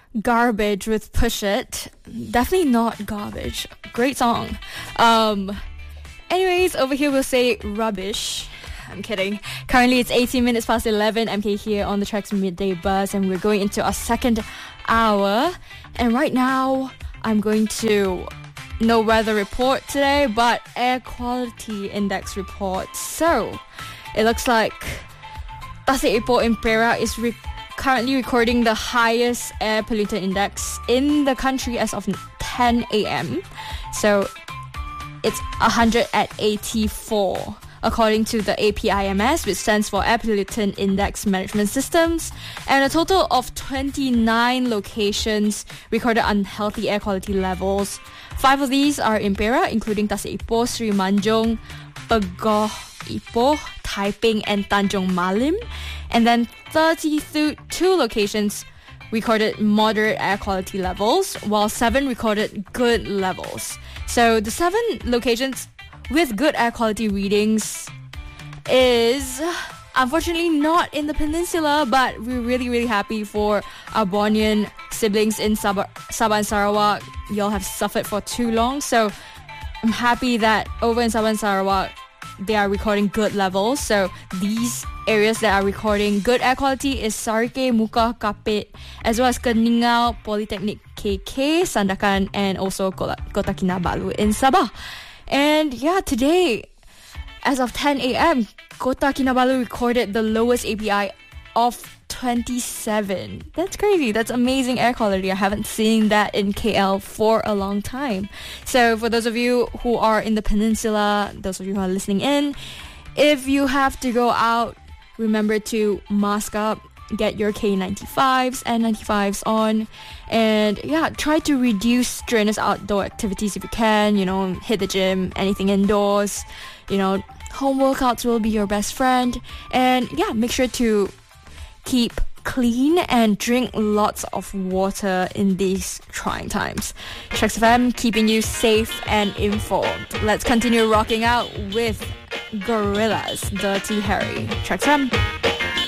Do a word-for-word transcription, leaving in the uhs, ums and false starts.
Garbage with Push It. Definitely not garbage. Great song. Um, anyways, over here we'll say rubbish. I'm kidding. Currently it's eighteen minutes past eleven. M K here on the Trax Midday Buzz, and we're going into our second hour. And right now, I'm going to no weather report today, but air quality index report. So, it looks like Tasik Ipoh in Perak is re- currently recording the highest air pollutant index in the country as of ten a.m. So, it's one hundred eighty-four. According to the A P I M S, which stands for Air Pollutant Index Management Systems, and a total of twenty-nine locations recorded unhealthy air quality levels. Five of these are in Perak, including Tasik Ipoh, Sri Manjung, Pegoh Ipoh, Taiping, and Tanjung Malim. And then thirty-two locations recorded moderate air quality levels, while seven recorded good levels. So the seven locations with good air quality readings is unfortunately not in the peninsula, but we're really really happy for our Bornean siblings in Sabah, Sabah and Sarawak. Y'all have suffered for too long, so I'm happy that over in Sabah and Sarawak they are recording good levels. So these areas that are recording good air quality is Sarike, Muka, Kapit, as well as Keningau, Polytechnic K K, Sandakan, and also Kota Kinabalu in Sabah. And yeah, today, as of ten a.m., Kota Kinabalu recorded the lowest A P I of twenty-seven. That's crazy. That's amazing air quality. I haven't seen that in K L for a long time. So for those of you who are in the peninsula, those of you who are listening in, if you have to go out, remember to mask up. Get your K ninety-fives and ninety-fives on, and yeah, try to reduce strenuous outdoor activities if you can. You know, hit the gym, anything indoors. You know, home workouts will be your best friend. And yeah, make sure to keep clean and drink lots of water in these trying times. Trax F M, keeping you safe and informed. Let's continue rocking out with Gorillaz, Dirty Harry. Trax F M.